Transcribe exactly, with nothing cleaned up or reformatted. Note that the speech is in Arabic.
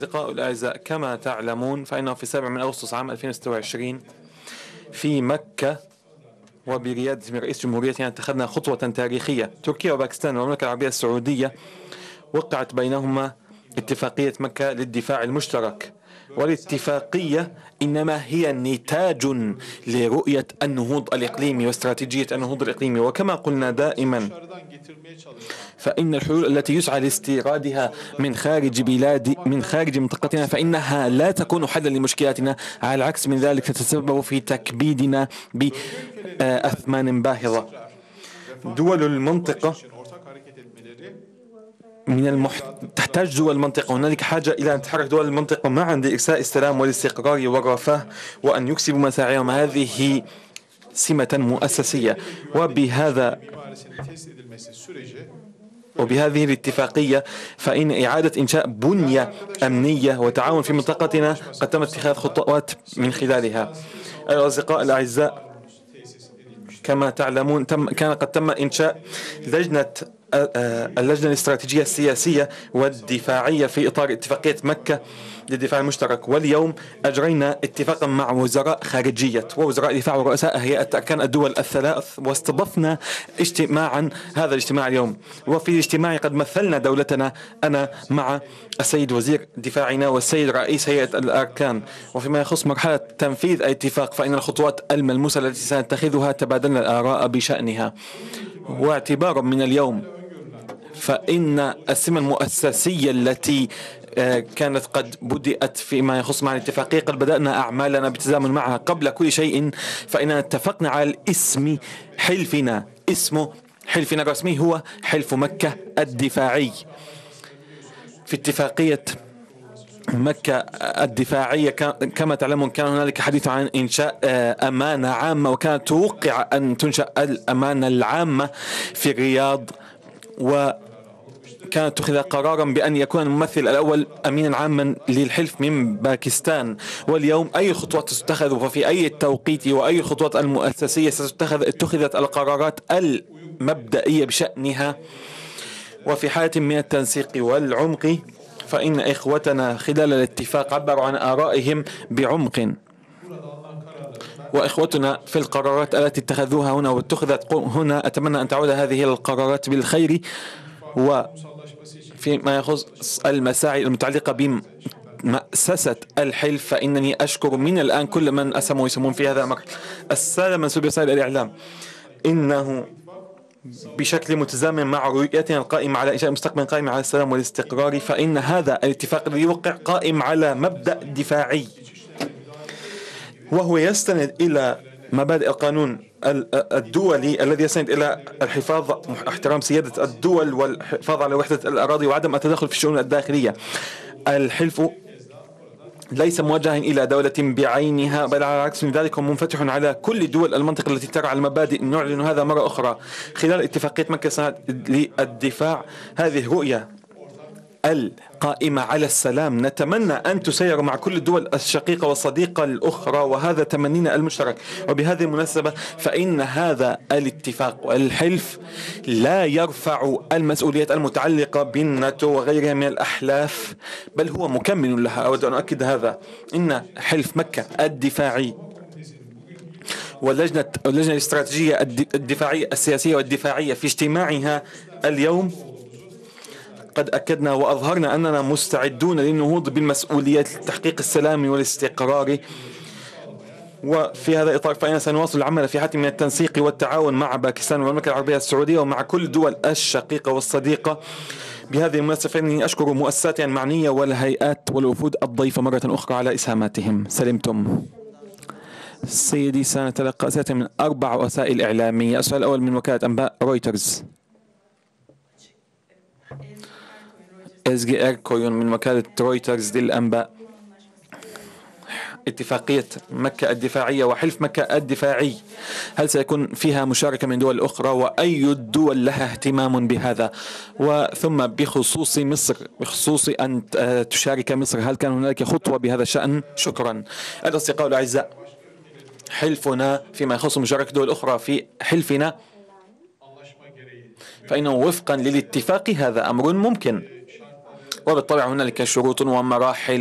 أصدقائي الأعزاء، كما تعلمون فإنه في السابع من أغسطس عام ألفين وستة وعشرين في مكة وبريادة من رئيس جمهوريتنا اتخذنا خطوة تاريخية. تركيا وباكستان والمملكة العربية السعودية وقعت بينهما اتفاقية مكة للدفاع المشترك، والاتفاقية إنما هي نتاج لرؤية النهوض الإقليمي واستراتيجية النهوض الإقليمي. وكما قلنا دائما فإن الحلول التي يسعى لاستيرادها من خارج بلاد من خارج منطقتنا فإنها لا تكون حلا لمشكلاتنا، على العكس من ذلك تتسبب في تكبيدنا بأثمان باهظة. دول المنطقة من المح... تحتاج دول المنطقة، هنالك حاجة إلى أن تتحرك دول المنطقة معا لإرساء السلام والاستقرار والرفاه وأن يكسبوا مساعيهم. هذه سمة مؤسسية، وبهذا وبهذه الاتفاقية فإن إعادة إنشاء بنية أمنية وتعاون في منطقتنا قد تم اتخاذ خطوات من خلالها. أيها الأصدقاء الأعزاء، كما تعلمون تم كان قد تم إنشاء لجنة اللجنة الاستراتيجية السياسية والدفاعية في إطار اتفاقية مكة للدفاع المشترك، واليوم أجرينا اتفاقا مع وزراء خارجية ووزراء دفاع ورؤساء هيئة أركان الدول الثلاث، واستضفنا اجتماعا هذا الاجتماع اليوم. وفي الاجتماع قد مثلنا دولتنا أنا مع السيد وزير دفاعنا والسيد رئيس هيئة الأركان. وفيما يخص مرحلة تنفيذ الاتفاق فإن الخطوات الملموسة التي سنتخذها تبادلنا الآراء بشأنها. واعتبارا من اليوم فإن السمة المؤسسية التي كانت قد بدأت فيما يخص مع الاتفاقية قد بدأنا أعمالنا بالتزامن معها. قبل كل شيء فإننا اتفقنا على الاسم حلفنا، اسمه حلفنا الرسمي هو حلف مكة الدفاعي. في اتفاقية مكة الدفاعية كما تعلمون كان هنالك حديث عن إنشاء أمانة عامة، وكانت توقع أن تنشأ الأمانة العامة في الرياض، وكانت تأخذ قرارا بأن يكون الممثل الأول أمينا عاما للحلف من باكستان. واليوم أي خطوات تتخذ وفي أي توقيت وأي الخطوات المؤسسية ستتخذ اتخذت القرارات المبدئية بشأنها. وفي حالة من التنسيق والعمق فإن إخوتنا خلال الاتفاق عبروا عن آرائهم بعمق، وإخوتنا في القرارات التي اتخذوها هنا واتخذت هنا أتمنى أن تعود هذه القرارات بالخير. وفيما يخص المساعي المتعلقة بمؤسسة الحلف فإنني أشكر من الآن كل من أسموا ويسمون في هذا الأمر. السادة منسوبي وسائل الإعلام، إنه بشكل متزامن مع رؤيتنا القائمة على إنشاء مستقبل قائم على السلام والاستقرار فإن هذا الاتفاق الذي يوقع قائم على مبدأ دفاعي، وهو يستند إلى مبادئ القانون الدولي الذي يستند إلى الحفاظ احترام سيادة الدول والحفاظ على وحدة الأراضي وعدم التدخل في الشؤون الداخلية. الحلف ليس موجها إلى دولة بعينها، بل على العكس من ذلك هو منفتح على كل دول المنطقة التي ترعى المبادئ. نعلن هذا مرة أخرى خلال اتفاقية مكة للدفاع، هذه رؤية القائمة على السلام نتمنى أن تسير مع كل الدول الشقيقة والصديقة الأخرى، وهذا تمنينا المشترك. وبهذه المناسبة فإن هذا الاتفاق والحلف لا يرفع المسؤوليات المتعلقة بالناتو وغيرها من الأحلاف، بل هو مكمل لها. أود أن أؤكد هذا. إن حلف مكة الدفاعي واللجنة اللجنة الاستراتيجية الدفاعية السياسية والدفاعية في اجتماعها اليوم قد أكدنا وأظهرنا أننا مستعدون للنهوض بالمسؤوليات لتحقيق السلام والاستقرار. وفي هذا الإطار فإننا سنواصل العمل في حالة من التنسيق والتعاون مع باكستان والمملكة العربية السعودية ومع كل الدول الشقيقة والصديقة. بهذه المناسبة فإنني أشكر مؤسساتي المعنية والهيئات والوفود الضيفة مرة أخرى على إسهاماتهم. سلمتم. سيدي، سنتلقى أسئلة من أربع وسائل إعلامية. السؤال الأول من وكالة أنباء رويترز. إزجي إركويون من وكالة رويترز للأنباء. اتفاقية مكة الدفاعية وحلف مكة الدفاعي، هل سيكون فيها مشاركة من دول أخرى وأي الدول لها اهتمام بهذا؟ وثم بخصوص مصر، بخصوص أن تشارك مصر، هل كان هناك خطوة بهذا الشأن؟ شكرا. الأصدقاء الأعزاء، حلفنا فيما يخص مشاركة دول أخرى في حلفنا فإنه وفقا للاتفاق هذا أمر ممكن. وبالطبع هنالك شروط ومراحل